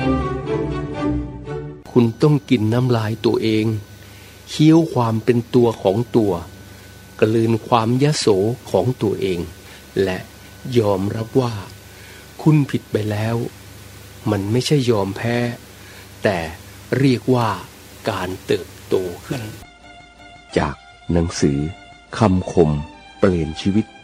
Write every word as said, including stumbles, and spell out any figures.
คุณต้องกินน้ำลายตัวเองเคี้ยวความเป็นตัวของตัวกลืนความยโสของตัวเองและยอมรับว่าคุณผิดไปแล้วมันไม่ใช่ยอมแพ้แต่เรียกว่าการเติบโตขึ้นจากหนังสือคำคมเปลี่ยนชีวิต